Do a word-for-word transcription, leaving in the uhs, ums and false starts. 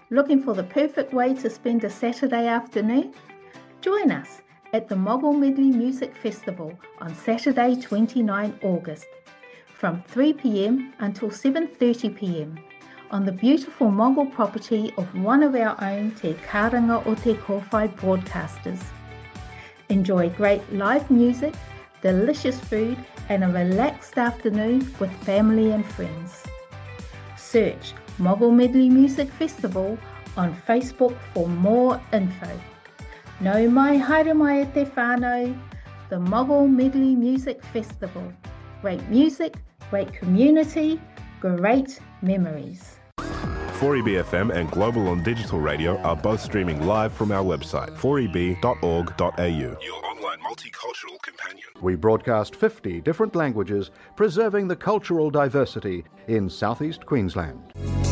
Looking for the perfect way to spend a Saturday afternoon? Join us at the Moggill Medley Music Festival on Saturday, the twenty-ninth of August, from three p m until seven thirty p m on the beautiful Moggill property of one of our own Te Karanga o Te Kowhai broadcasters. Enjoy great live music, delicious food and a relaxed afternoon with family and friends. Search Moggill Medley Music Festival on Facebook for more info. Nau mai haere mai e te whānau, the Moggill Medley Music Festival. Great music, great community, great memories. four E B F M and Global on Digital Radio are both streaming live from our website, four e b dot org dot a u. Your online multicultural companion. We broadcast fifty different languages, preserving the cultural diversity in southeast Queensland.